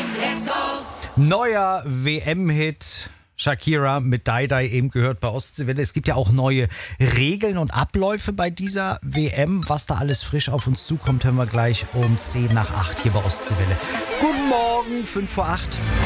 let's go. Neuer WM-Hit. Shakira mit Die Die eben gehört bei Ostseewelle. Es gibt ja auch neue Regeln und Abläufe bei dieser WM. Was da alles frisch auf uns zukommt, hören wir gleich um 7:50 hier bei Ostseewelle. Guten Morgen, 7:55.